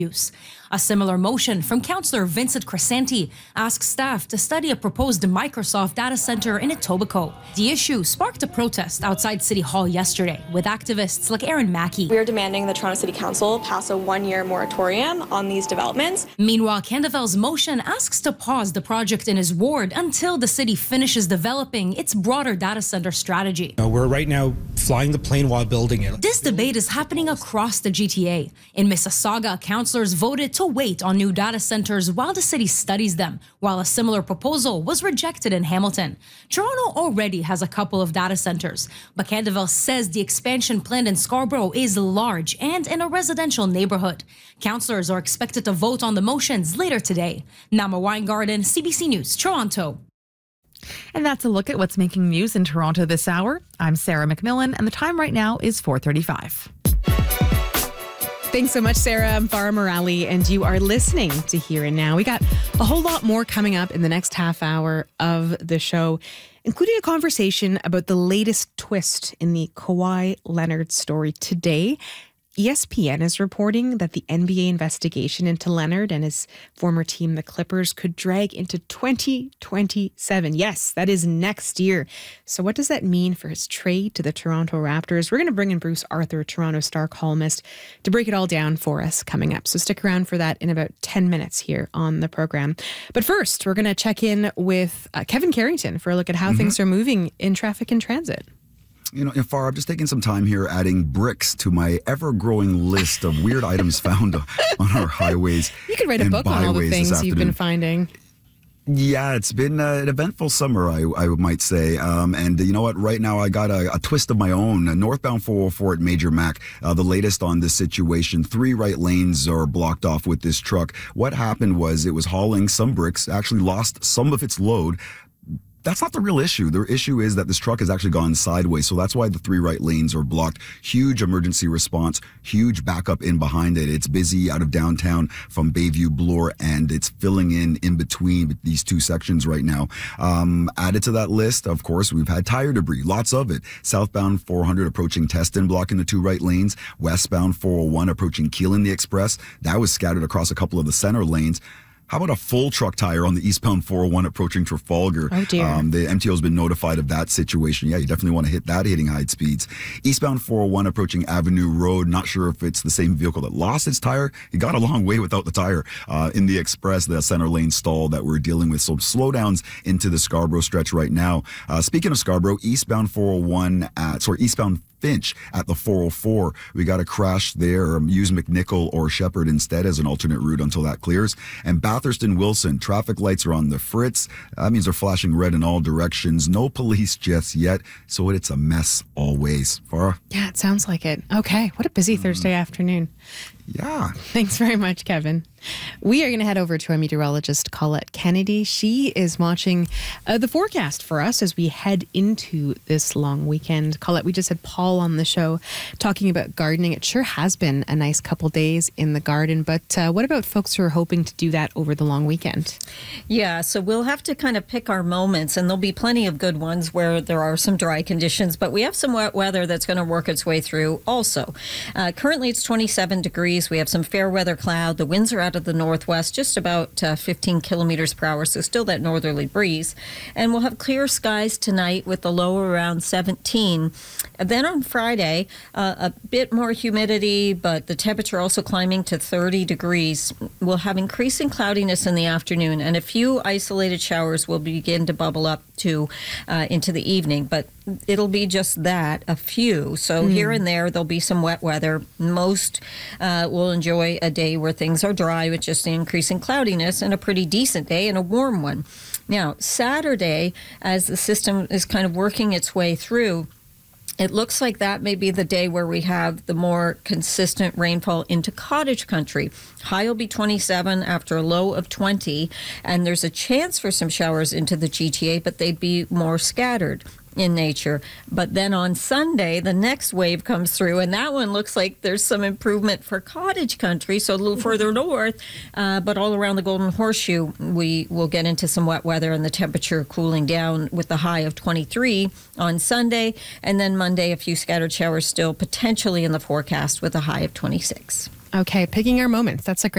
use. A similar motion from Councillor Vincent Crescenti asks staff to study a proposed Microsoft data center in Etobicoke. The issue sparked a protest outside City Hall yesterday with activists like Aaron Mackey. We are demanding the Toronto City Council pass a one-year moratorium on these developments. Meanwhile, Candavel's motion asks to pause the project in his ward until the city finishes developing its broader data center strategy. We're right now flying the plane while building it. This debate is happening across the GTA. In Mississauga, councillors voted to wait on new data centers while the city studies them, while a similar proposal was rejected in Hamilton. Toronto already has a couple of data centers, but Candavel says the expansion planned in Scarborough is large and in a residential neighborhood. Councillors are expected to vote on the motions later today. Nama Weingarten, CBC News, Toronto. And that's a look at what's making news in Toronto this hour. I'm Sarah McMillan, and the time right now is 4:35. Thanks so much, Sarah. I'm Farah Morali, and you are listening to Here and Now. We got a whole lot more coming up in the next half hour of the show, including a conversation about the latest twist in the Kawhi Leonard story today. ESPN is reporting that the NBA investigation into Leonard and his former team, the Clippers, could drag into 2027. Yes, that is next year. So what does that mean for his trade to the Toronto Raptors? We're going to bring in Bruce Arthur, Toronto Star columnist, to break it all down for us coming up. So stick around for that in about 10 minutes here on the program. But first, we're going to check in with Kevin Carrington for a look at how things are moving in traffic and transit. You know, Farah, I'm just taking some time here adding bricks to my ever-growing list of weird items found on our highways. You could write a book on all the things you've been finding. Yeah, it's been an eventful summer, I might say. And you know what? Right now, I got a twist of my own. Northbound 404 at Major Mac, the latest on this situation. 3 right lanes are blocked off with this truck. What happened was it was hauling some bricks, actually lost some of its load. That's not the real issue. The issue is that this truck has actually gone sideways. So that's why the 3 right lanes are blocked. Huge emergency response, huge backup in behind it. It's busy out of downtown from Bayview, Bloor, and it's filling in between these 2 sections right now. Added to that list, of course, we've had tire debris, lots of it. Southbound 400 approaching Teston, blocking the 2 right lanes. Westbound 401 approaching Keelan the Express. That was scattered across a couple of the center lanes. How about a full truck tire on the eastbound 401 approaching Trafalgar? Oh, dear. The MTO has been notified of that situation. Yeah, you definitely want to hit that hitting high speeds. Eastbound 401 approaching Avenue Road. Not sure if it's the same vehicle that lost its tire. It got a long way without the tire. In the Express, the center lane stall that we're dealing with. So slowdowns into the Scarborough stretch right now. Speaking of Scarborough, eastbound 401 eastbound Finch at the 404. We got a crash there. Use McNichol or Shepherd instead as an alternate route until that clears. And Bathurst and Wilson, traffic lights are on the fritz. That means they're flashing red in all directions. No police just yet, so it's a mess always. Farah? Yeah, it sounds like it. Okay, what a busy Thursday afternoon. Yeah. Thanks very much, Kevin. We are going to head over to our meteorologist, Colette Kennedy. She is watching the forecast for us as we head into this long weekend. Colette, we just had Paul on the show talking about gardening. It sure has been a nice couple days in the garden, but what about folks who are hoping to do that over the long weekend? Yeah, so we'll have to kind of pick our moments, and there'll be plenty of good ones where there are some dry conditions, but we have some wet weather that's going to work its way through also. Currently, it's 27 degrees. We have some fair weather cloud. The winds are out of the northwest, just about 15 kilometers per hour, so still that northerly breeze. And we'll have clear skies tonight with the low around 17. And then on Friday, a bit more humidity, but the temperature also climbing to 30 degrees. We'll have increasing cloudiness in the afternoon, and a few isolated showers will begin to bubble up into the evening, but it'll be just that, a few. So here and there, there'll be some wet weather. Most will enjoy a day where things are dry with just the increasing cloudiness, and a pretty decent day and a warm one. Now, Saturday, as the system is kind of working its way through, it looks like that may be the day where we have the more consistent rainfall into cottage country. High will be 27 after a low of 20, and there's a chance for some showers into the GTA, but they'd be more scattered in nature. But then on Sunday, the next wave comes through, and that one looks like there's some improvement for cottage country, so a little further north, but all around the Golden Horseshoe, we will get into some wet weather and the temperature cooling down with the high of 23 on Sunday, and then Monday, a few scattered showers still potentially in the forecast with a high of 26. Okay, picking our moments. That's a great